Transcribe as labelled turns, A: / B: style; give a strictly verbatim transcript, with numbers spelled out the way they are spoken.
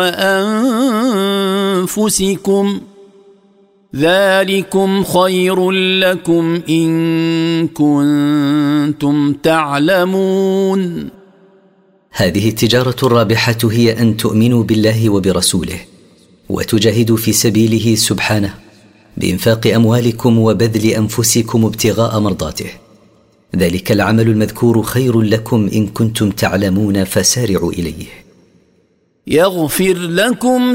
A: وأنفسكم ذلكم خير لكم إن كنتم تعلمون.
B: هذه التجارة الرابحة هي أن تؤمنوا بالله وبرسوله وتجاهدوا في سبيله سبحانه بإنفاق أموالكم وبذل أنفسكم ابتغاء مرضاته. ذلك العمل المذكور خير لكم إن كنتم تعلمون فسارعوا إليه.
A: يغفر لكم